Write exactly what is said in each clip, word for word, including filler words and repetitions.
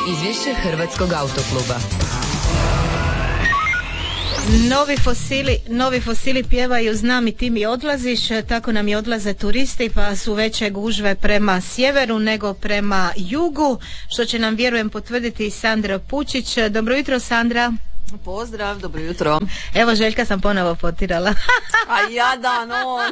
Izvješće Hrvatskog autokluba. Novi fosili, novi fosili pjevaju Znam i ti mi odlaziš, tako nam i odlaze turisti, pa su veće gužve prema sjeveru nego prema jugu, što će nam, vjerujem, potvrditi Sandra Pučić. Dobro jutro, Sandra. Pozdrav, dobro jutro. Evo, Željka sam ponovo potirala. A jadan on.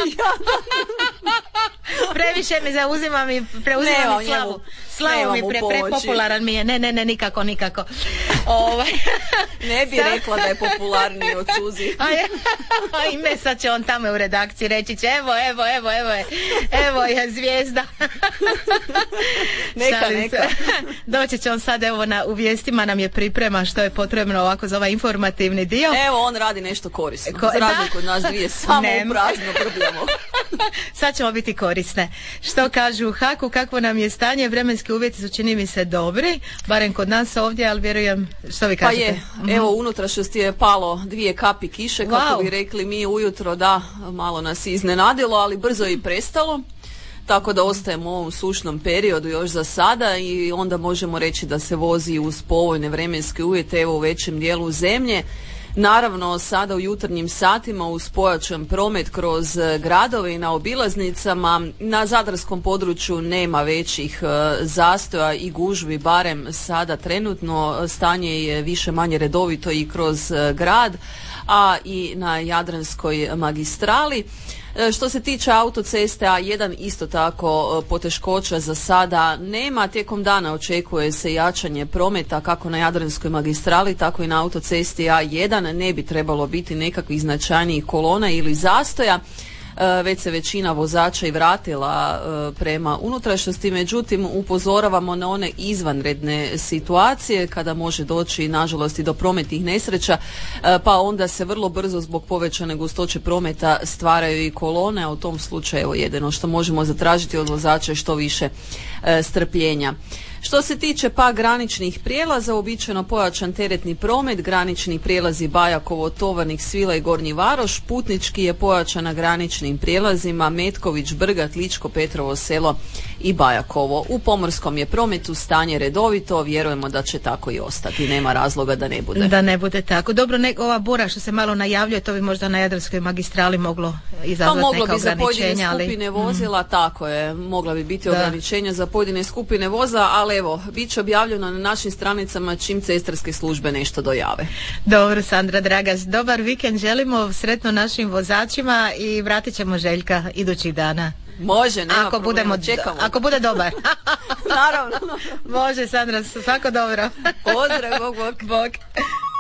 Previše mi zauzima mi, preuzima mi slavu. Slavu mi, pre, prepopularan mi je. Ne, ne, ne, nikako, nikako. Ovaj. Ne bi rekla da je popularniji od Suzi. I me sad će on tamo u redakciji reći će, evo, evo, evo, evo je, evo je zvijezda. Neka, neka. Doći će on sad, evo, na, u vijestima nam je priprema što je potrebno ovako za ovaj informativni dio. Evo, on radi nešto korisno. Ko, za razliku od nas dvije, samo ne. u prazno brbljamo. Sad ćemo biti korisne. Što kažu u Haku, kakvo nam je stanje? Vremenski uvjeti su, čini mi se, dobri, barem kod nas ovdje, ali vjerujem, što vi kažete? Pa je, mm-hmm. Evo, unutrašnjosti je palo dvije kapi kiše, kako wow. bi rekli mi ujutro, da, malo nas iznenadilo, ali brzo je i prestalo. Tako da ostajemo u ovom sušnom periodu još za sada i onda možemo reći da se vozi uz povoljne vremenske uvjete, evo, u većem dijelu zemlje. Naravno, sada u jutarnjim satima uz pojačan promet kroz gradove i na obilaznicama, na zadarskom području nema većih e, zastoja i gužvi, barem sada trenutno. Stanje je više manje redovito i kroz e, grad, a i na Jadranskoj magistrali. Što se tiče autoceste A jedan, isto tako poteškoća za sada nema. Tijekom dana očekuje se jačanje prometa kako na Jadranskoj magistrali, tako i na autocesti A jedan. Ne bi trebalo biti nekakvih značajnijih kolona ili zastoja. Već se većina vozača i vratila prema unutrašnjosti, međutim upozoravamo na one izvanredne situacije kada može doći, nažalost, i do prometnih nesreća, pa onda se vrlo brzo zbog povećane gustoće prometa stvaraju i kolone, a u tom slučaju jedino što možemo zatražiti od vozača je što više strpljenja. Što se tiče pa graničnih prijelaza, uobičajeno pojačan teretni promet, granični prijelazi Bajakovo, Tovarnik, Svila i Gornji Varoš, putnički je pojačan na graničnim prijelazima Metković, Brgat, Ličko, Petrovo Selo i Bajakovo. U pomorskom je prometu stanje redovito, vjerujemo da će tako i ostati, nema razloga da ne bude. Da ne bude tako. Dobro, ne, ova bura što se malo najavljuje, to bi možda na Jadranskoj magistrali moglo izazvati pa, moglo neka bi ograničenja. Za pojedine skupine ali... vozila, mm. tako je, mogla bi biti da. ograničenja za pojedine skupine voza, ali evo, bit će objavljeno na našim stranicama čim cestarske službe nešto dojave. Dobro, Sandra draga, dobar vikend želimo, sretno našim vozačima i vratit ćemo Željka idućih dana. Može, nema ako problema, budemo, čekamo. Ako bude dobar. Naravno. Može, Sandra, svako dobro. Pozdrav, bog, bog. Bog.